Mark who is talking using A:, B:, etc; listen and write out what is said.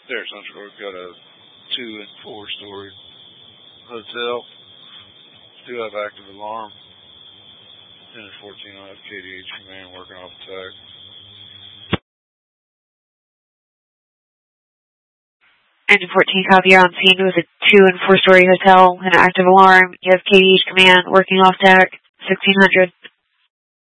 A: There at Central, we've got a 2- and 4-story hotel. Still have active alarm. Engine 14 will have KDH command working off attack.
B: Engine 14, copy. You're on scene with a 2- and 4-story hotel and an active alarm. You have KDH command working off deck, 1600.